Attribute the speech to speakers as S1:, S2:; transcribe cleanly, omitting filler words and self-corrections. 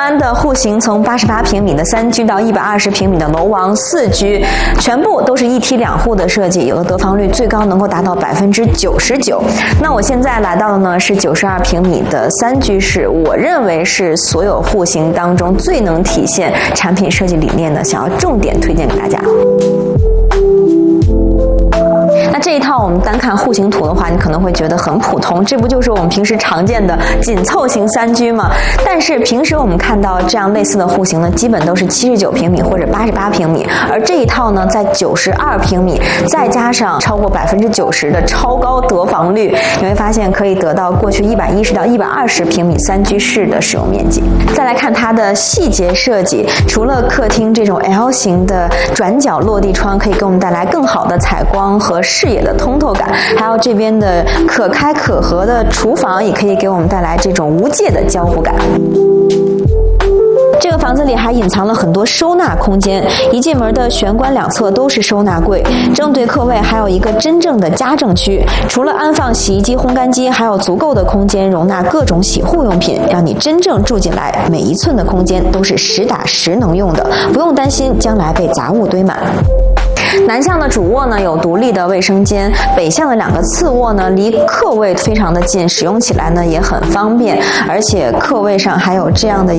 S1: 端的户型从88平米的3居到120平米的楼王4居，全部都是一梯2户的设计，有的得房率最高能够达到99%。那我现在来到的呢是92平米的3居室，我认为是所有户型当中最能体现产品设计理念的，想要重点推荐给大家。那这一套我们单看户型图的话，你可能会觉得很普通，这不就是我们平时常见的紧凑型3居吗？但是平时我们看到这样类似的户型呢，基本都是79平米或者88平米，而这一套呢，在92平米，再加上超过90%的超高得房率，你会发现可以得到过去110到120平米3居室的使用面积。再来看它的细节设计，除了客厅这种 L 型的转角落地窗可以给我们带来更好的采光和视野的通透感，还有这边的可开可合的厨房也可以给我们带来这种无界的交互感。这个房子里还隐藏了很多收纳空间，一进门的玄关两侧都是收纳柜，正对客位还有一个真正的家政区，除了安放洗衣机、烘干机，还有足够的空间容纳各种洗护用品，让你真正住进来，每一寸的空间都是实打实能用的，不用担心将来被杂物堆满。南向的主卧呢有独立的卫生间，北向的2个次卧呢离客位非常的近，使用起来呢也很方便，而且客位上还有这样的